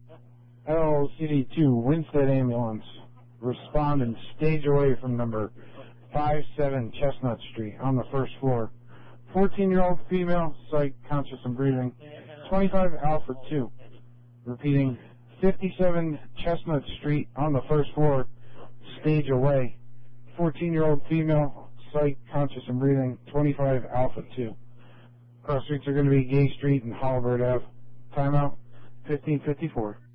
LCD2 Winstead Ambulance. Respond and stage away from number 57 Chestnut Street on the first floor. 14-year-old female, psych, conscious and breathing. 25 Alfred 2. Repeating, 57 Chestnut Street on the first floor. Stage away. 14-year-old female, psych, conscious and breathing. 25 Alpha 2. Cross streets are going to be Gay Street and Halliburtt Ave. Timeout, 15:54.